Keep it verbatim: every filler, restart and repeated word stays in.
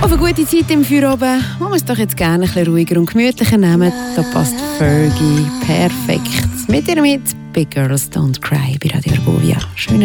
Auf eine gute Zeit im Feierabend, wo wir es doch jetzt gerne ein bisschen ruhiger und gemütlicher nehmen. Da passt Fergie perfekt. Mit ihr mit Big Girls Don't Cry bei Radio Argovia. Schönen